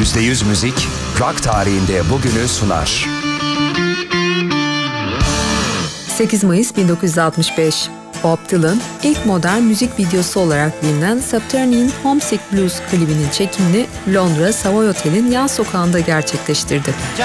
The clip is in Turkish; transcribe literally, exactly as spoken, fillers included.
yüzde yüz müzik, rock tarihinde bugünü sunar. sekiz Mayıs bin dokuz yüz altmış beş, Bob Dylan, ilk modern müzik videosu olarak bilinen Subterranean Homesick Blues klibinin çekimini Londra Savoy Otel'in yan sokağında gerçekleştirdi.